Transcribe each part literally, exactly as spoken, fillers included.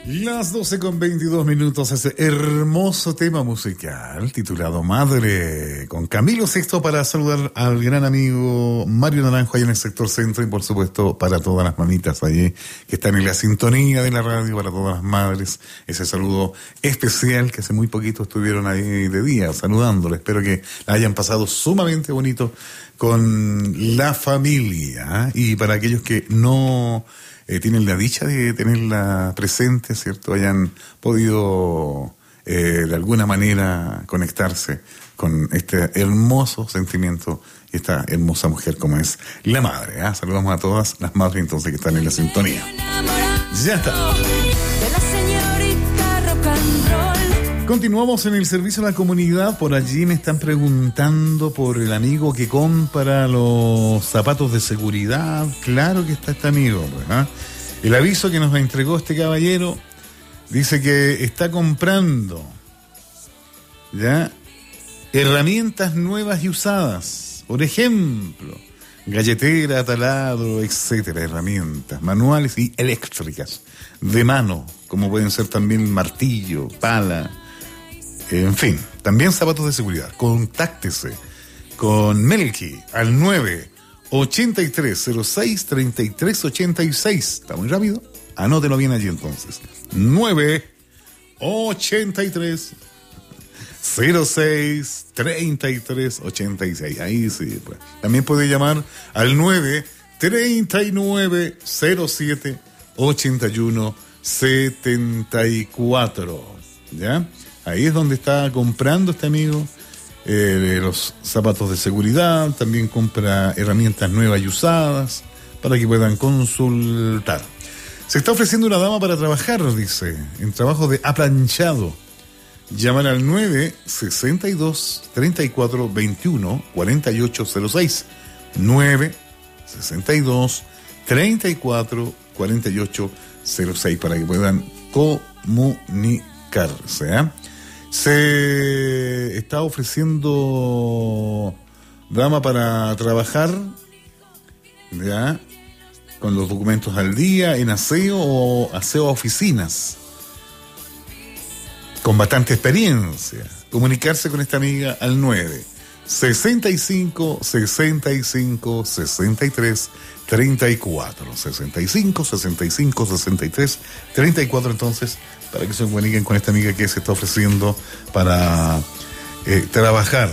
Las doce con veintidós minutos, ese hermoso tema musical titulado Madre, con Camilo Sexto, para saludar al gran amigo Mario Naranjo ahí en el sector centro, y por supuesto para todas las mamitas allí que están en la sintonía de la radio, para todas las madres, ese saludo especial que hace muy poquito estuvieron ahí de día saludándoles. Espero que la hayan pasado sumamente bonito con la familia, ¿eh? Y para aquellos que no Eh, tienen la dicha de tenerla presente, ¿cierto? Hayan podido eh, de alguna manera conectarse con este hermoso sentimiento y esta hermosa mujer como es la madre, ¿eh? Saludamos a todas las madres entonces que están en la sintonía. Ya está. Continuamos en el servicio a la comunidad. Por allí me están preguntando por el amigo que compra los zapatos de seguridad. Claro que está este amigo, pues, ¿eh? El aviso que nos entregó este caballero dice que está comprando, ¿ya?, herramientas nuevas y usadas. Por ejemplo, galletera, taladro, etcétera, herramientas manuales y eléctricas de mano, como pueden ser también martillo, pala, en fin, también zapatos de seguridad. Contáctese con Melqui al nueve ochenta y tres cero seis treinta y tres ochenta y seis. ¿Está muy rápido? Anótelo bien allí entonces. nueve ochenta y tres cero seis treinta y tres ochenta y seis. Ahí sí, pues. También puede llamar al nueve treinta y nueve cero siete ochenta y uno setenta y cuatro. ¿Ya? Ahí es donde está comprando este amigo eh, los zapatos de seguridad. También compra herramientas nuevas y usadas para que puedan consultar. Se está ofreciendo una dama para trabajar, dice, en trabajo de aplanchado. Llamar al nueve sesenta y dos treinta y cuatro veintiuno cuarenta y ocho cero seis. nueve sesenta y dos treinta y cuatro cuarenta y ocho cero seis para que puedan comunicarse, ¿eh? Se está ofreciendo dama para trabajar, ¿ya?, con los documentos al día, en aseo o aseo a oficinas, con bastante experiencia. Comunicarse con esta amiga al nueve sesenta y cinco sesenta y cinco sesenta y tres treinta y cuatro. sesenta y cinco sesenta y cinco sesenta y tres treinta y cuatro, entonces, para que se comuniquen con esta amiga que se está ofreciendo para eh, trabajar.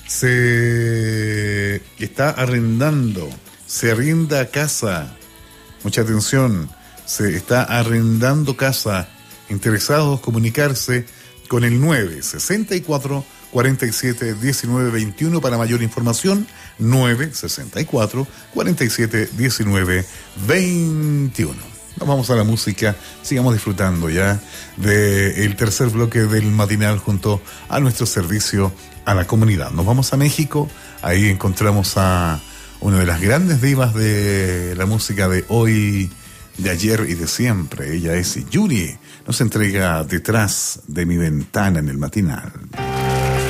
Se está arrendando, se arrienda casa. Mucha atención, se está arrendando casa. Interesados, comunicarse con el nueve sesenta y cuatro cuarenta y siete diecinueve veintiuno para mayor información. Nueve sesenta y cuatro cuarenta y siete diecinueve veintiuno. Nos vamos a la música, sigamos disfrutando ya del tercer bloque del matinal junto a nuestro servicio a la comunidad. Nos vamos a México, ahí encontramos a una de las grandes divas de la música de hoy, de ayer y de siempre. Ella es Yuri, nos entrega Detrás de mi ventana en el matinal.